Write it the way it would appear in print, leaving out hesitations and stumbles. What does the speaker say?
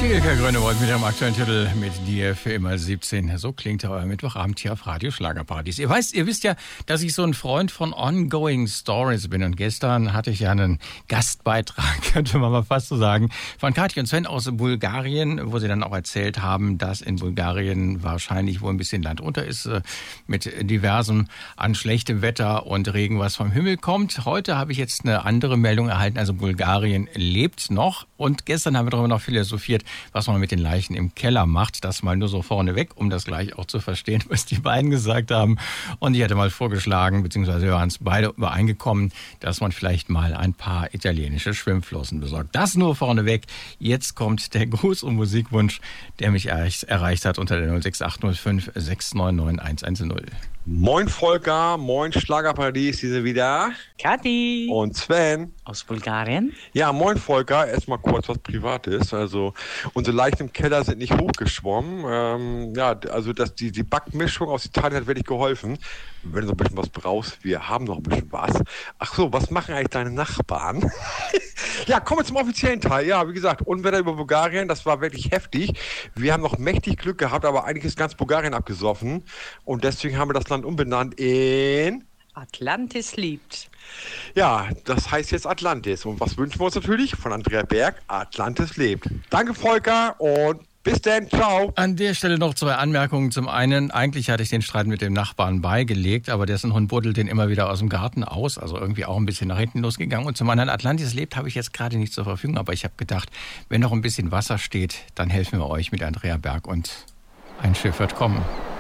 Ilka Grönewold mit dem aktuellen Titel mit dir für immer 17. So klingt euer Mittwochabend hier auf Radio Schlagerparadies. Ihr wisst ja, dass ich so ein Freund von Ongoing Stories bin. Und gestern hatte ich ja einen Gastbeitrag, könnte man mal fast so sagen, von Kathi und Sven aus Bulgarien, wo sie dann auch erzählt haben, dass in Bulgarien wahrscheinlich wohl ein bisschen Land unter ist, mit diversem an schlechtem Wetter und Regen, was vom Himmel kommt. Heute habe ich jetzt eine andere Meldung erhalten. Also Bulgarien lebt noch. Und gestern haben wir darüber noch philosophiert, was man mit den Leichen im Keller macht. Das mal nur so vorneweg, um das gleich auch zu verstehen, was die beiden gesagt haben. Und ich hatte mal vorgeschlagen, beziehungsweise wir waren es beide übereingekommen, dass man vielleicht mal ein paar italienische Schwimmflossen besorgt. Das nur vorneweg. Jetzt kommt der Gruß- und Musikwunsch, der mich erreicht hat unter der 06805 699 110. Moin Volker, moin Schlagerparadies, hier sind wieder Kathi und Sven aus Bulgarien. Ja, moin Volker, erstmal kurz was Privates. Also unsere Leichen im Keller sind nicht hochgeschwommen. Also die Backmischung aus Italien hat wirklich geholfen. Wenn du so ein bisschen was brauchst, wir haben noch ein bisschen was. Ach so, was machen eigentlich deine Nachbarn? Ja, kommen wir zum offiziellen Teil. Ja, wie gesagt, Unwetter über Bulgarien, das war wirklich heftig. Wir haben noch mächtig Glück gehabt, aber eigentlich ist ganz Bulgarien abgesoffen. Und deswegen haben wir das Land umbenannt in... Atlantis liebt. Ja, das heißt jetzt Atlantis. Und was wünschen wir uns natürlich? Von Andrea Berg, Atlantis lebt. Danke Volker und bis dann, ciao. An der Stelle noch 2 Anmerkungen. Zum einen, eigentlich hatte ich den Streit mit dem Nachbarn beigelegt, aber dessen Hund buddelt den immer wieder aus dem Garten aus, also irgendwie auch ein bisschen nach hinten losgegangen. Und zum anderen, Atlantis lebt, habe ich jetzt gerade nicht zur Verfügung, aber ich habe gedacht, wenn noch ein bisschen Wasser steht, dann helfen wir euch mit Andrea Berg und ein Schiff wird kommen.